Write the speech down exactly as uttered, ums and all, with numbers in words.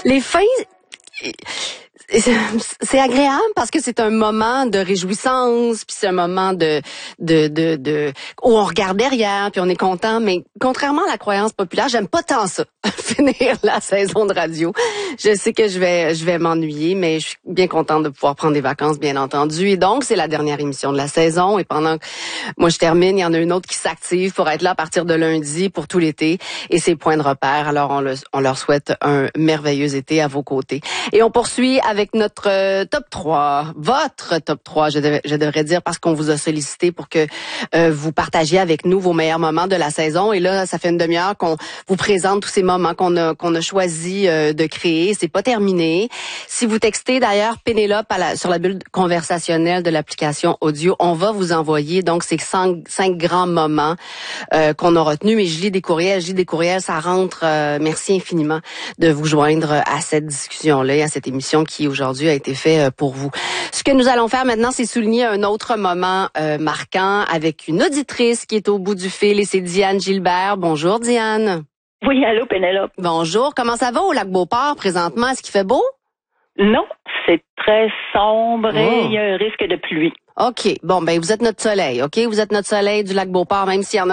Les fins, c'est agréable parce que c'est un moment de réjouissance, puis c'est un moment de, de, de, de, où on regarde derrière, puis on est content. Mais contrairement à la croyance populaire, j'aime pas tant ça, finir la saison de radio. Je sais que je vais, je vais m'ennuyer, mais je suis bien contente de pouvoir prendre des vacances, bien entendu. Et donc, c'est la dernière émission de la saison. Et pendant que moi je termine, il y en a une autre qui s'active pour être là à partir de lundi pour tout l'été. Et c'est Point de repère. Alors, on, le, on leur souhaite un merveilleux été à vos côtés. Et on poursuit avec notre euh, top trois, votre top trois, je, dev, je devrais dire, parce qu'on vous a sollicité pour que euh, vous partagiez avec nous vos meilleurs moments de la saison. Et là, ça fait une demi-heure qu'on vous présente tous ces moments qu'on a qu'on a choisi euh, de créer. C'est pas terminé. Si vous textez d'ailleurs Pénélope à la, sur la bulle conversationnelle de l'application audio, on va vous envoyer donc ces cinq, cinq grands moments euh, qu'on a retenus. Mais je lis des courriels, je lis des courriels, ça rentre. Euh, merci infiniment de vous joindre à cette discussion-là, à cette émission qui aujourd'hui a été faite pour vous. Ce que nous allons faire maintenant, c'est souligner un autre moment euh, marquant avec une auditrice qui est au bout du fil et c'est Diane Gilbert. Bonjour Diane. Oui, allô Pénélope. Bonjour, comment ça va au lac Beauport présentement? Est-ce qu'il fait beau? Non, c'est très sombre oh. et il y a un risque de pluie. OK, bon, ben vous êtes notre soleil, OK? Vous êtes notre soleil du lac Beauport, même s'il y en a